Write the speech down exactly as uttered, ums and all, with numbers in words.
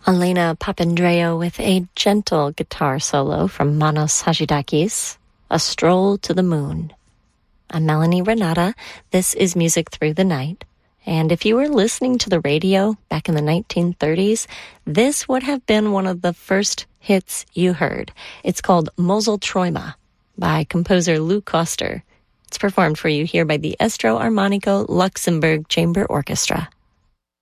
Elena Papandreou with a gentle guitar solo from Manos Hagidakis, A Stroll to the Moon. I'm Melanie Renata. This is Music Through the Night. And if you were listening to the radio back in the nineteen thirties, this would have been one of the first hits you heard. It's called Mosel Träume by composer Lou Koster. It's performed for you here by the Estro Armonico Luxembourg Chamber Orchestra.